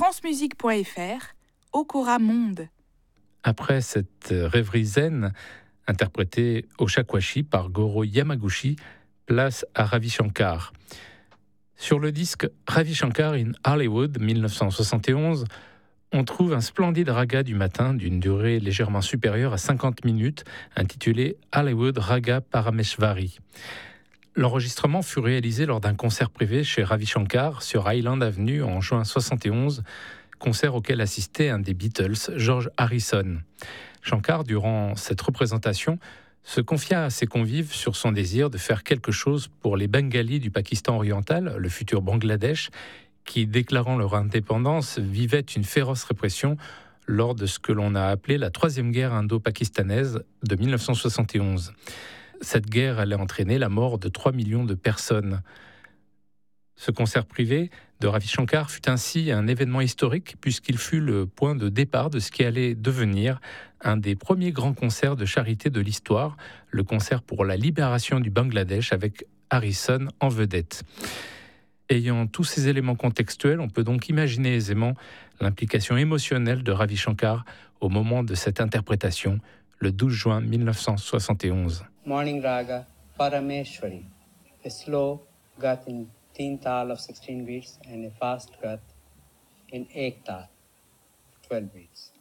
francemusique.fr, Okora Monde. Après cette rêverie zen, interprétée au shakuhachi par Goro Yamaguchi, place à Ravi Shankar. Sur le disque Ravi Shankar in Hollywood 1971, on trouve un splendide raga du matin d'une durée légèrement supérieure à 50 minutes, intitulé Hollywood Raga Parameshvari. L'enregistrement fut réalisé lors d'un concert privé chez Ravi Shankar sur Island Avenue en juin 1971, concert auquel assistait un des Beatles, George Harrison. Shankar, durant cette représentation, se confia à ses convives sur son désir de faire quelque chose pour les Bengalis du Pakistan oriental, le futur Bangladesh, qui, déclarant leur indépendance, vivaient une féroce répression lors de ce que l'on a appelé la Troisième Guerre indo-pakistanaise de 1971. Cette guerre allait entraîner la mort de 3 millions de personnes. Ce concert privé de Ravi Shankar fut ainsi un événement historique puisqu'il fut le point de départ de ce qui allait devenir un des premiers grands concerts de charité de l'histoire, le concert pour la libération du Bangladesh avec Harrison en vedette. Ayant tous ces éléments contextuels, on peut donc imaginer aisément l'implication émotionnelle de Ravi Shankar au moment de cette interprétation, le 12 juin 1971. Morning Raga Parameshwari, a slow gat in teen tal of 16 beats and a fast gat in ek tal, 12 beats.